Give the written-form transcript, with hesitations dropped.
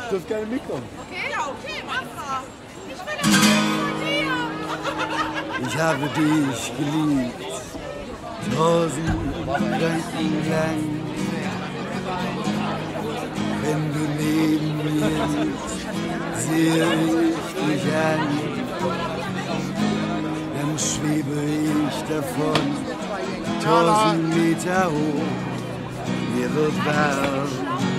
dürft gerne mitkommen. Okay, ja, okay, mach mal. Ich will von dir. Ich habe dich geliebt, 1000 Gedanken lang. Wenn du neben mir bist, sehe ich dich an. Dann schwebe ich davon, 1000 Meter hoch, mir wird warm.